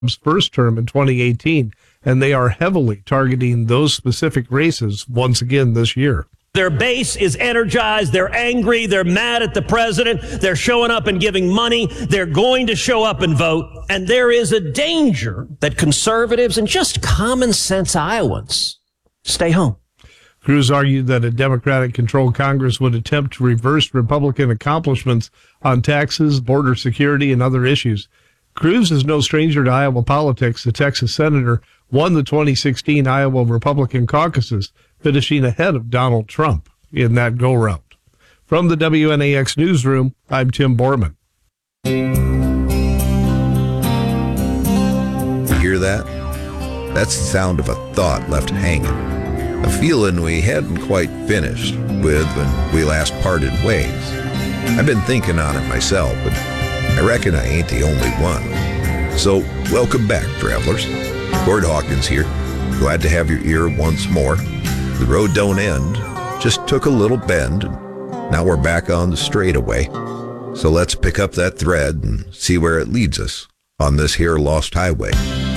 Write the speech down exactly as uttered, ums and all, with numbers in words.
first term in twenty eighteen, and they are heavily targeting those specific races once again this year. Their base is energized. They're angry. They're mad at the president. They're showing up and giving money. They're going to show up and vote. And there is a danger that conservatives and just common sense Iowans stay home. Cruz argued that a Democratic-controlled Congress would attempt to reverse Republican accomplishments on taxes, border security, and other issues. Cruz is no stranger to Iowa politics. The Texas senator won the twenty sixteen Iowa Republican caucuses, finishing ahead of Donald Trump in that go-round. From the W N A X newsroom, I'm Tim Borman. You hear that? That's the sound of a thought left hanging. A feeling we hadn't quite finished with when we last parted ways. I've been thinking on it myself, but I reckon I ain't the only one. So, welcome back, travelers. Gord Hawkins here. Glad to have your ear once more. The road don't end, just took a little bend, and now we're back on the straightaway. So let's pick up that thread and see where it leads us on this here lost highway.